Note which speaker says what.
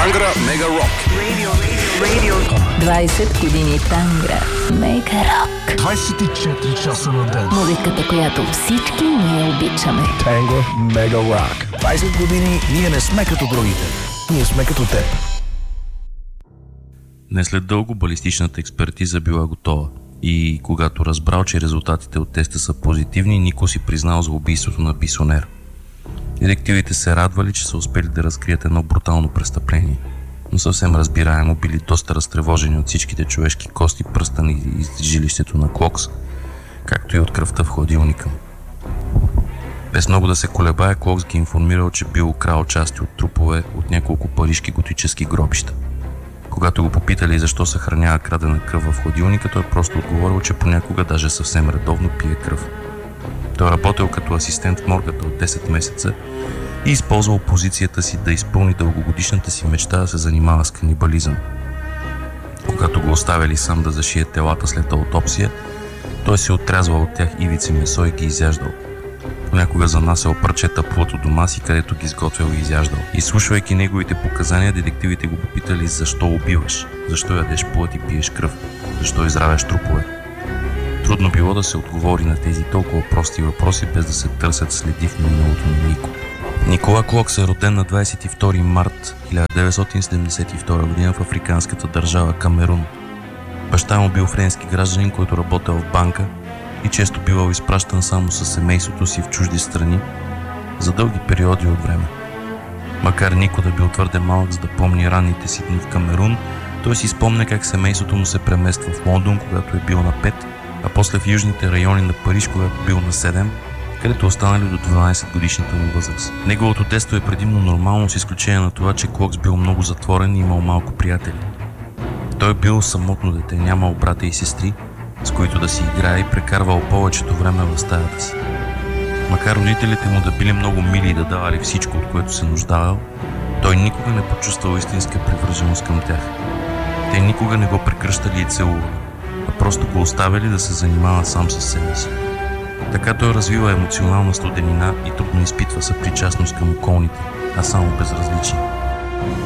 Speaker 1: Тангра Мега Рок.
Speaker 2: 20 години Тангра Мега Рок.
Speaker 3: 24 часа на ден.
Speaker 2: Музиката, която всички ние обичаме.
Speaker 3: Тангра Мега Рок. 20 години ние не сме като другите. Ние сме като теб.
Speaker 4: Не след дълго балистичната експертиза била готова и когато разбрал, че резултатите от теста са позитивни, Нико си признал за убийството на Бисонер. Детективите се радвали, че са успели да разкрият едно брутално престъпление, но съвсем разбираемо били доста разтревожени от всичките човешки кости, пръстани из жилището на Клокс, както и от кръвта в хладилника. Без много да се колебае, Клокс ги информирал, че бил украл части от трупове от няколко парижки готически гробища. Когато го попитали защо съхранява крадена кръв в хладилника, той просто отговорил, че понякога даже съвсем редовно пие кръв. Той работил като асистент в моргата от 10 месеца и използвал позицията си да изпълни дългогодишната си мечта да се занимава с канибализъм. Когато го оставили сам да зашие телата след аутопсия, той се отрязвал от тях ивици месо и ги изяждал. Понякога занасял парчета плът от дома си, където ги изготвял и изяждал. Изслушвайки неговите показания, детективите го попитали защо убиваш, защо ядеш плът и пиеш кръв, защо изравяш трупове. Трудно било да се отговори на тези толкова прости въпроси, без да се търсят следи в миналото на Нико. Никола Клокс е роден на 22 март 1972 година в африканската държава Камерун. Баща му бил френски гражданин, който работел в банка и често бивал изпращан само със семейството си в чужди страни за дълги периоди от време. Макар Нико да бил твърде малък, за да помни ранните си дни в Камерун, той си спомня как семейството му се премества в Лондон, когато е бил на 5, а после в южните райони на Париж, когато бил на 7, където останали до 12 годишната му възраст. Неговото детство е предимно нормално, с изключение на това, че Клокс бил много затворен и имал малко приятели. Той бил самотно дете, нямал брата и сестри, с които да си играе и прекарвал повечето време в стаята си. Макар родителите му да били много мили и да давали всичко, от което се нуждаел, той никога не почувствал истинска привърженост към тях. Те никога не го прекръщали и целували, а просто го оставили да се занимава сам със себе си. Така той развива емоционална студенина и трудно изпитва съпричастност към околните, а само безразличие.